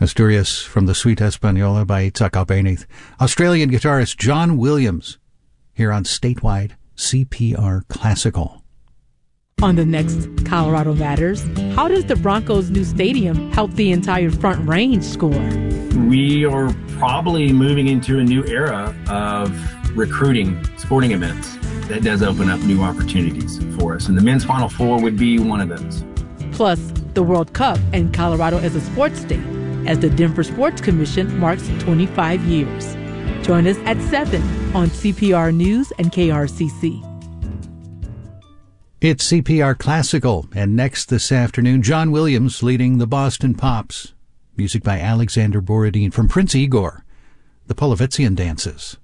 Asturias from the Suite Española by Itzhak Albéniz. Australian guitarist John Williams here on statewide CPR Classical. On the next Colorado Matters, how does the Broncos' new stadium help the entire Front Range score? We are probably moving into a new era of recruiting sporting events. That does open up new opportunities for us, and the men's Final Four would be one of those. Plus, the World Cup and Colorado as a sports state, as the Denver Sports Commission marks 25 years. Join us at 7 on CPR News and KRCC. It's CPR Classical, and next this afternoon, John Williams leading the Boston Pops. Music by Alexander Borodin from Prince Igor, the Polovitsian Dances.